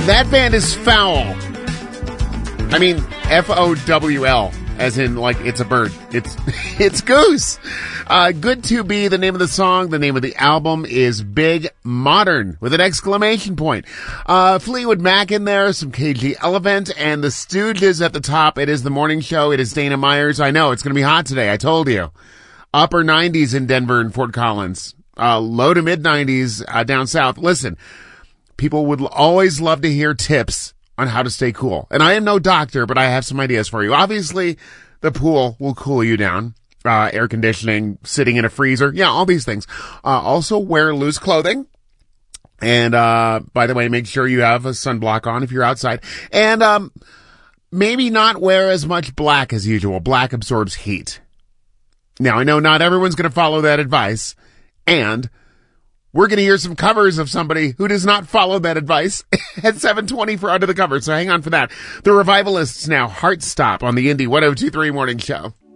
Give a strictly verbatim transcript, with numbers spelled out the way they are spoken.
That band is Fowl. I mean, F O W L, as in, like, it's a bird. It's it's Goose. Uh, Good to Be, the name of the song. The name of the album is Big Modern, with an exclamation point. Uh, Fleetwood Mac in there, some K G Elephant, and the Stooges at the top. It is the morning show. It is Dana Myers. I know, it's going to be hot today. I told you. Upper nineties in Denver and Fort Collins. Uh, low to mid nineties uh, down south. Listen, people would always love to hear tips on how to stay cool. And I am no doctor, but I have some ideas for you. Obviously, the pool will cool you down. Uh, air conditioning, sitting in a freezer. Yeah, all these things. Uh, also wear loose clothing. And, uh, by the way, make sure you have a sunblock on if you're outside. And, um, maybe not wear as much black as usual. Black absorbs heat. Now, I know not everyone's going to follow that advice. And we're going to hear some covers of somebody who does not follow that advice at seven twenty for Under the Covers. So hang on for that. The Revivalists now, Heartstop on the Indie one oh two three Morning Show.